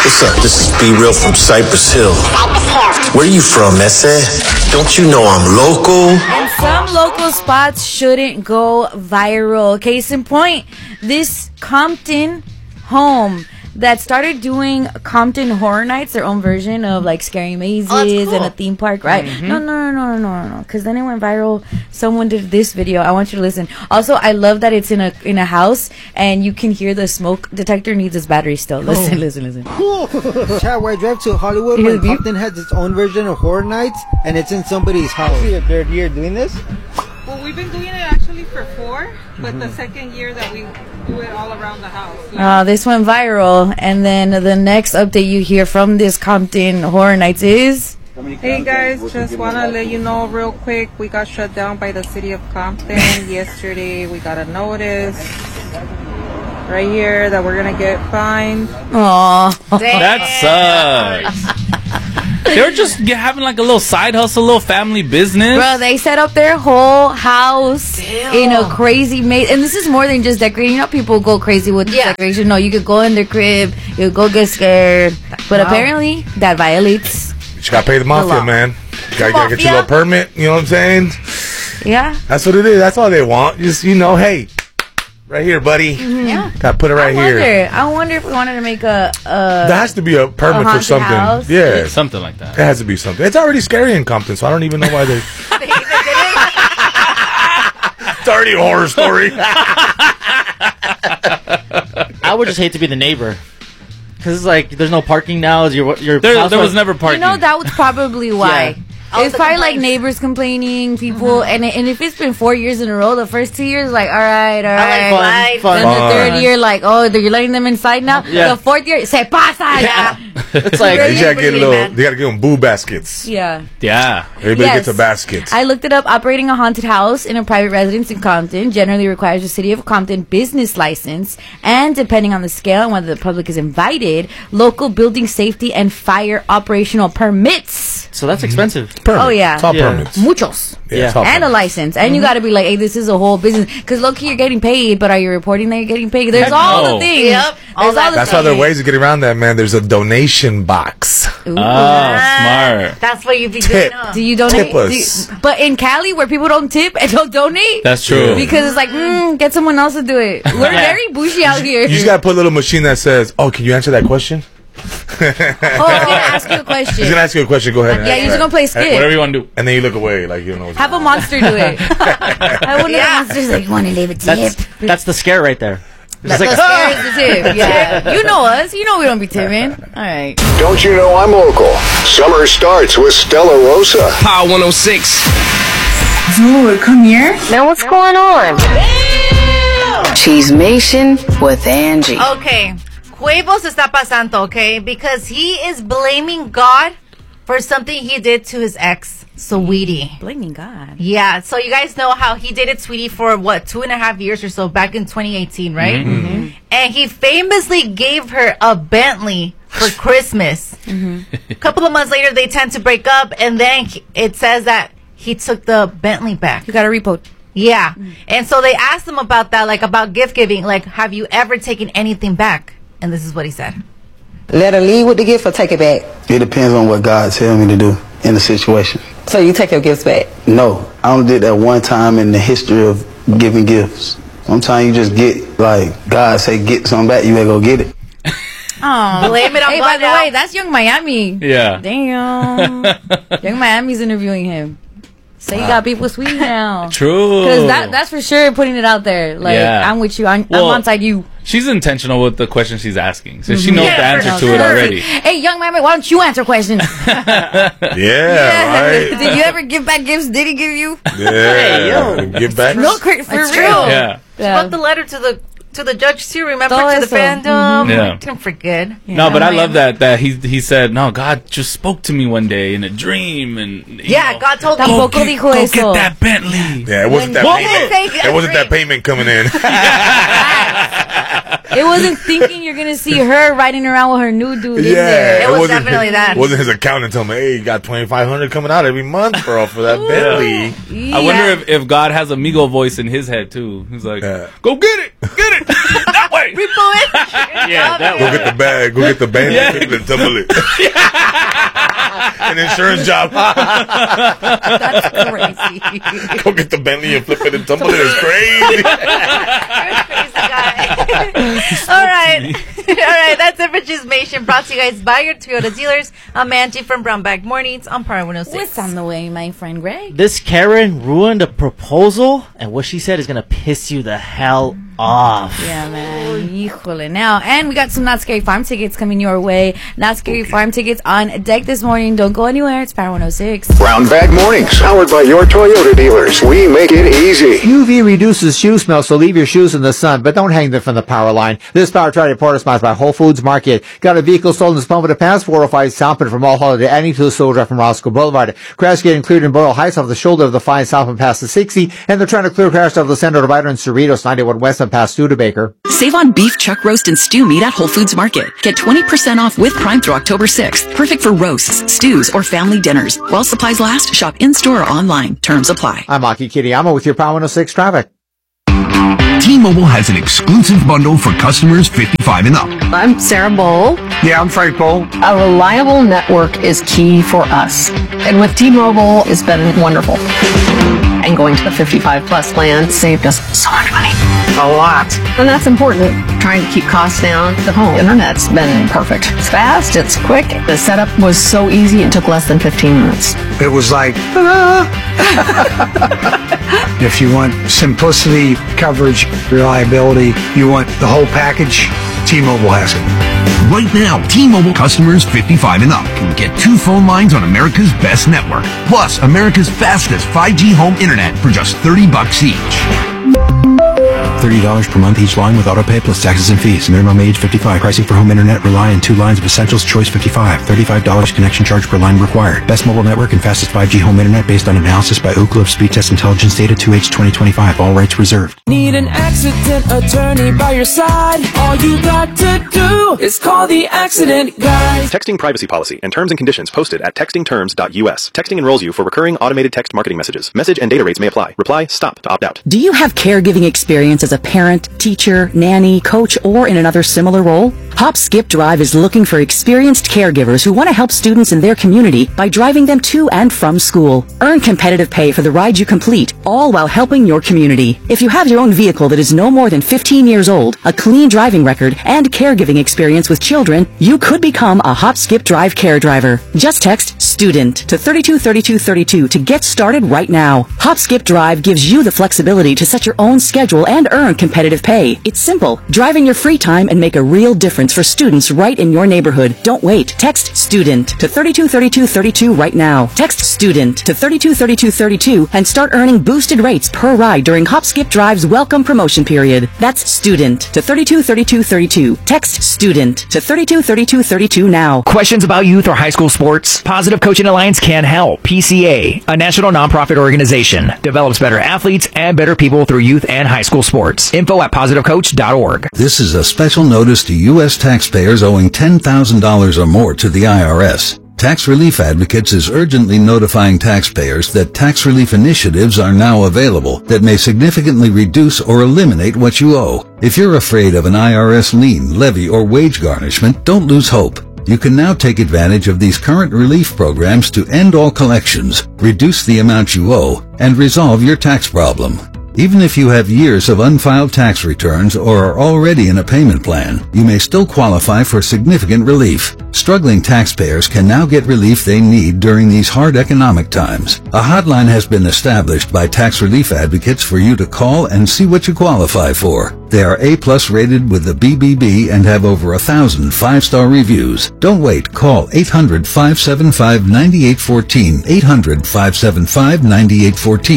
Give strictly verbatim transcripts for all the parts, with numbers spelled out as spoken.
What's up? This is B Real from Cypress Hill. Where you from, Ese? Don't you know I'm local? And some local spots shouldn't go viral. Case in point, this Compton home that started doing Compton Horror Nights, their own version of like scary mazes oh, cool. and a theme park, right? Mm-hmm. No, no, no, no, no, no, no. Because then it went viral. Someone did this video. I want you to listen. Also, I love that it's in a in a house and you can hear the smoke detector needs its battery still. Listen, oh. listen, listen. Cool. Chad, where I drive to Hollywood, when Compton has its own version of Horror Nights and it's in somebody's house. Is it the third year doing this? Well, we've been doing it actually for four, but mm-hmm. the second year that we do it all around the house. Yeah. Uh, this went viral, and then the next update you hear from this Compton Horror Nights is... Hey guys, just want to let you know real quick, we got shut down by the city of Compton yesterday. We got a notice right here that we're going to get fined. Aww. That sucks. They were just having like a little side hustle, a little family business. Bro, they set up their whole house Damn. in a crazy maze. And this is more than just decorating. You know, people go crazy with yeah. decoration. No, you could go in their crib, you could go get scared. But wow. apparently, that violates. You gotta pay the mafia, the man. You gotta, gotta get your little permit. You know what I'm saying? Yeah. That's what it is. That's all they want. Just, you know, hey. Right here, buddy. Mm-hmm. Yeah. Gotta put it right I wonder, here. I wonder if we wanted to make a. a there has to be a permit a for something. House. Yeah, something like that. It has to be something. It's already scary in Compton, so I don't even know why they. It's already a horror story. I would just hate to be the neighbor. Because it's like, there's no parking now. Is your, your there house there was never parking. You know, that was probably why. Yeah. It's probably like neighbors complaining, people, mm-hmm. and and if it's been four years in a row, the first two years, like, all right, all right. Like fun, then fun. the third year, like, oh, you're letting them inside now. Yeah. The fourth year, se pasa, yeah. It's like, you gotta get a little, you gotta give them boo baskets. Yeah. Yeah. Everybody yes. gets a basket. I looked it up. Operating a haunted house in a private residence in Compton generally requires a City of Compton business license, and depending on the scale and whether the public is invited, local building safety and fire operational permits. So that's expensive. Permit. Oh, yeah. It's all yeah. permits. Muchos. Yeah. yeah. It's all and permits. a license. And mm-hmm. you got to be like, hey, this is a whole business. Because low-key, you're getting paid, but are you reporting that you're getting paid? There's Heck all no. the things. Yep. All There's all the That's things. why there are ways to get around that, man. There's a donation box. Ooh. Oh, smart. That's what you be Tip. doing. Huh? Do you donate? Tip us. Do you, but in Cali, where people don't tip and don't donate. That's true. Because it's like, mm, get someone else to do it. We're very bougie out here. You just gotta put a little machine that says, oh, can you answer that question? Oh, I'm gonna ask you a question. He's gonna ask you a question. Go ahead. Yeah, you're just gonna play skit. Whatever you want to do. And then you look away, like you don't know. What's Have a monster do it. Have one of the monsters like, want to leave a tip. That's, that's the scare right there. That's like, the scare is the tip. Yeah. You know us. You know we don't be tipping. All right. Don't you know I'm local? Summer starts with Stella Rosa. Power one oh six. Dude, come here. Man, what's going on? Cheesemation with Angie. Okay. Huevos está pasando, okay? Because he is blaming God for something he did to his ex, Sweetie. Blaming God? Yeah. So you guys know how he did it, Sweetie, for what, two and a half years or so, back in twenty eighteen, right? Mm-hmm. Mm-hmm. And he famously gave her a Bentley for Christmas. Mm-hmm. A couple of months later, they tend to break up, and then it says that he took the Bentley back. You got a repo. Yeah. Mm-hmm. And so they asked him about that, like about gift giving. Like, have you ever taken anything back? And this is what he said. Let her leave with the gift or take it back? It depends on what God tells me to do in the situation. So you take your gifts back? No. I only did that one time in the history of giving gifts. Sometimes you just get, like, God say get something back, you better go get it. Oh, blame it on Hey, God by the now. way, that's Young Miami. Yeah. Damn. Young Miami's interviewing him. So you got beef with Sweetie now. True. Because that, that's for sure putting it out there. Like, Yeah. I'm with you. I'm, Well, I'm on side you. She's intentional with the question she's asking. So she Mhm. knows Yeah, the answer for to sure. it already. Hey, Young Miami, why don't you answer questions? Yeah, right. Did you ever give back gifts? Did he give you? Yeah. Hey, yo. Give back. No, cra- for That's real. true. Yeah. She wrote the letter to the to the judge too. Remember, Todo to the eso. fandom. Mhm. Yeah. Didn't forget. No, but I love that that he he said, no, God just spoke to me one day in a dream, and you Yeah, know, God told me. go, Tampoco get, dijo go eso. get that Bentley. Yeah, it wasn't that What did payment. it say? It wasn't that payment coming in. It wasn't thinking you're gonna see her riding around with her new dude in there. It was wasn't- definitely that. Wasn't his accountant telling me, hey, you got twenty-five hundred coming out every month, bro, for that Bentley. I wonder if, if God has a Migo voice in his head too. He's like, go get it, get it that way. Yeah, that Go get the bag. Go get the bag. Yeah. Flip it and tumble it. An insurance job. That's crazy. Go get the Bentley and flip it and tumble it. It's crazy. All right. All right. That's it for Chismation. Brought to you guys by your Toyota dealers. I'm Angie from Brown Bag Mornings on Power one oh six. What's on the way, my friend Greg? This Karen ruined a proposal, and what she said is gonna piss you the hell off. Yeah, man. Híjole. Now, and we got some Not Scary Farm tickets coming your way. Not Scary Farm tickets on deck this morning. Don't go anywhere. It's Power one oh six. Brown Bag Mornings, powered by your Toyota dealers. We make it easy. U V reduces shoe smell, so leave your shoes in the sun, but don't hang them from the power line. This Power Trade Report is sponsored by Whole Foods Market. Got a vehicle stolen this month with a past four oh five Southland from All Holiday Adding to the Soul Drive from Roscoe Boulevard. Crash getting cleared in Boyle Heights off the shoulder of the fine Southland past the sixty, and they're trying to clear crash off the center divider in Cerritos ninety-one West and past Studebaker. Save on beef, chuck roast, and stew meat at Whole Foods Market. Get twenty percent off with Prime through October sixth. Perfect for roasts, stews, or family dinners. While supplies last, shop in-store or online. Terms apply. I'm Aki Kitayama with your Power one oh six traffic. T-Mobile has an exclusive bundle for customers fifty-five and up. I'm Sarah Bowl. Yeah, I'm Frank Bowl. A reliable network is key for us. And with T-Mobile, it's been wonderful. And going to the fifty-five plus plan saved us so much money. A lot. And that's important. Trying to keep costs down. The home internet's been perfect. It's fast, it's quick. The setup was so easy, it took less than fifteen minutes. It was like, ta-da! If you want simplicity, coverage, reliability, you want the whole package, T-Mobile has it. Right now, T-Mobile customers fifty-five and up can get two phone lines on America's best network, plus America's fastest five G home internet for just thirty bucks each. thirty dollars per month each line with autopay plus taxes and fees. Minimum age fifty-five. Pricing for home internet rely on two lines of Essentials Choice fifty-five. thirty-five dollars connection charge per line required. Best mobile network and fastest five G home internet based on analysis by Ookla of Speed Test Intelligence Data two H twenty twenty-five. All rights reserved. Need an accident attorney by your side? All you got to do is call the accident guys. Texting privacy policy and terms and conditions posted at texting terms dot U S. Texting enrolls you for recurring automated text marketing messages. Message and data rates may apply. Reply STOP to opt out. Do you have caregiving experience as a parent, teacher, nanny, coach, or in another similar role? Hop Skip Drive is looking for experienced caregivers who want to help students in their community by driving them to and from school. Earn competitive pay for the ride you complete, all while helping your community. If you have your own vehicle that is no more than fifteen years old, a clean driving record, and caregiving experience with children, you could become a Hop Skip Drive care driver. Just text STUDENT to thirty-two thirty-two thirty-two to get started right now. Hop Skip Drive gives you the flexibility to set your own schedule and earn competitive pay. It's simple. Drive in your free time and make a real difference for students right in your neighborhood. Don't wait. Text STUDENT to thirty-two thirty-two thirty-two right now. Text STUDENT to thirty-two thirty-two thirty-two and start earning boosted rates per ride during Hop Skip Drive's welcome promotion period. That's STUDENT to thirty-two thirty-two thirty-two. Text STUDENT to thirty-two thirty-two thirty-two now. Questions about youth or high school sports? Positive Coaching Alliance can help. P C A, a national nonprofit organization, develops better athletes and better people through youth and high school sports. Info at positive coach dot org. This is a special notice to U S taxpayers owing ten thousand dollars or more to the I R S. Tax Relief Advocates is urgently notifying taxpayers that tax relief initiatives are now available that may significantly reduce or eliminate what you owe. If you're afraid of an I R S lien, levy, or wage garnishment, don't lose hope. You can now take advantage of these current relief programs to end all collections, reduce the amount you owe, and resolve your tax problem. Even if you have years of unfiled tax returns or are already in a payment plan, you may still qualify for significant relief. Struggling taxpayers can now get relief they need during these hard economic times. A hotline has been established by Tax Relief Advocates for you to call and see what you qualify for. They are A-plus rated with the B B B and have over a thousand five-star reviews. Don't wait. Call eight hundred, five seven five, nine eight one four, eight hundred, five seven five, nine eight one four.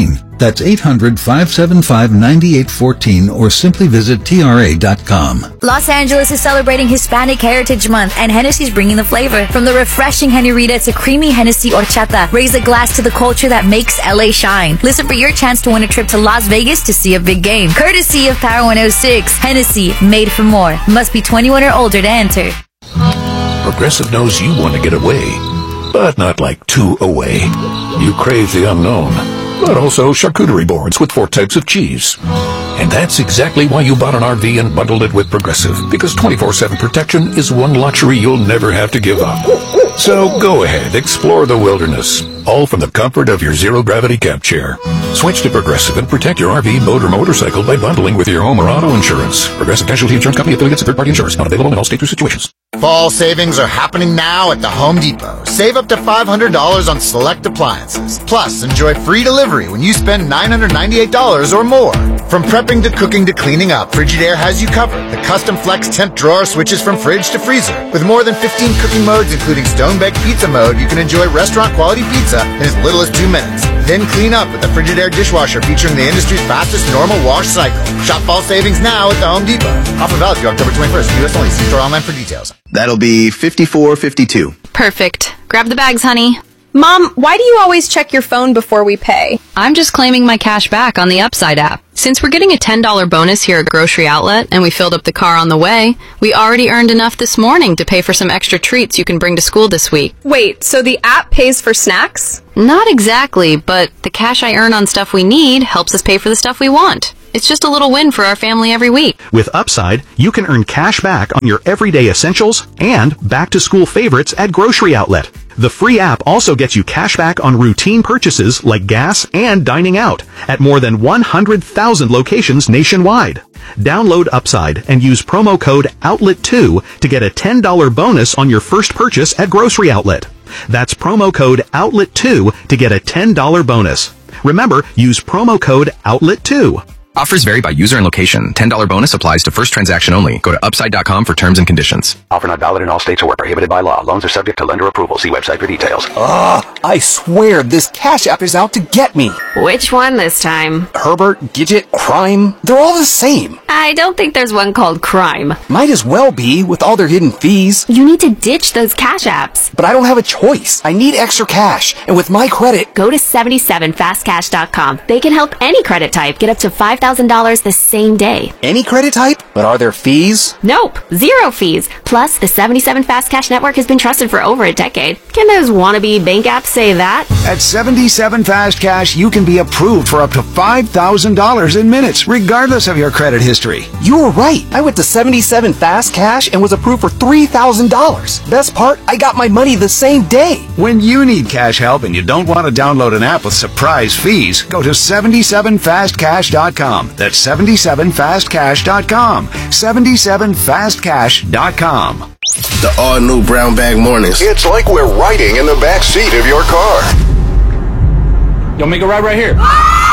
That's eight hundred, five seven five, nine eight one four or simply visit T R A dot com. Los Angeles is celebrating Hispanic Heritage Month, and Hennessy's bringing the flavor. From the refreshing Henny-Rita to creamy Hennessy Horchata, raise a glass to the culture that makes L A shine. Listen for your chance to win a trip to Las Vegas to see a big game. Courtesy of Power one oh six. Hennessy, made for more. Must be twenty-one or older to enter. Progressive knows you want to get away, but not like too away. You crave the unknown, but also charcuterie boards with four types of cheese. And that's exactly why you bought an R V and bundled it with Progressive, because twenty-four seven protection is one luxury you'll never have to give up. So go ahead, explore the wilderness, all from the comfort of your zero-gravity camp chair. Switch to Progressive and protect your R V, boat, or motorcycle by bundling with your home or auto insurance. Progressive Casualty Insurance Company, affiliates, and third-party insurance. Not available in all states or situations. Fall savings are happening now at the Home Depot. Save up to five hundred dollars on select appliances. Plus, enjoy free delivery when you spend nine hundred ninety-eight dollars or more. From prepping to cooking to cleaning up, Frigidaire has you covered. The custom flex temp drawer switches from fridge to freezer. With more than fifteen cooking modes, including stone-baked pizza mode, you can enjoy restaurant-quality pizza in as little as two minutes. Then clean up with the Frigidaire dishwasher featuring the industry's fastest normal wash cycle. Shop fall savings now at the Home Depot. Offer valid through October twenty-first. U S only. See store online for details. That'll be fifty-four fifty-two. Perfect. Grab the bags, honey. Mom, why do you always check your phone before we pay? I'm just claiming my cash back on the Upside app. Since we're getting a ten dollars bonus here at Grocery Outlet and we filled up the car on the way, we already earned enough this morning to pay for some extra treats you can bring to school this week. Wait, so the app pays for snacks? Not exactly, but the cash I earn on stuff we need helps us pay for the stuff we want. It's just a little win for our family every week. With Upside, you can earn cash back on your everyday essentials and back-to-school favorites at Grocery Outlet. The free app also gets you cash back on routine purchases like gas and dining out at more than one hundred thousand locations nationwide. Download Upside and use promo code outlet two to get a ten dollars bonus on your first purchase at Grocery Outlet. That's promo code outlet two to get a ten dollars bonus. Remember, use promo code outlet two. Offers vary by user and location. ten dollars bonus applies to first transaction only. Go to upside dot com for terms and conditions. Offer not valid in all states or where prohibited by law. Loans are subject to lender approval. See website for details. Ugh, I swear this Cash App is out to get me. Which one this time? Herbert, Gidget, Crime, they're all the same. I don't think there's one called Crime. Might as well be, with all their hidden fees. You need to ditch those Cash Apps. But I don't have a choice. I need extra cash, and with my credit... Go to seventy-seven fast cash dot com. They can help any credit type get up to five thousand dollars the same day. Any credit type? But are there fees? Nope, zero fees. Plus, the seventy-seven Fast Cash Network has been trusted for over a decade. Can those wannabe bank apps say that? At seventy-seven Fast Cash, you can be approved for up to five thousand dollars in minutes, regardless of your credit history. You were right. I went to seventy-seven Fast Cash and was approved for three thousand dollars. Best part, I got my money the same day. When you need cash help and you don't want to download an app with surprise fees, go to seventy-seven fast cash dot com. That's seventy-seven fast cash dot com. seventy-seven fast cash dot com. The all-new Brown Bag Mornings. It's like we're riding in the back seat of your car. You'll make a ride right here.